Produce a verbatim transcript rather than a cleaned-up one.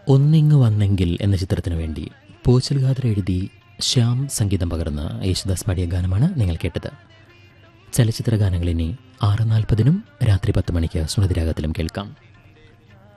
ഒന്നിങ്ങ് വന്നെങ്കിൽ എന്ന ചിത്രത്തിനു വേണ്ടി പോച്ചൽ ഖാദർ എഴുതി ശ്യാം സംഗീതം പകർന്ന യേശുദാസ് പാടിയ ഗാനമാണ് നിങ്ങൾ കേട്ടത്. ചലച്ചിത്ര ഗാനങ്ങൾ ഇനി ആറ് നാൽപ്പതിനും രാത്രി പത്ത് മണിക്ക് സ്മൃതിരാഗത്തിലും കേൾക്കാം.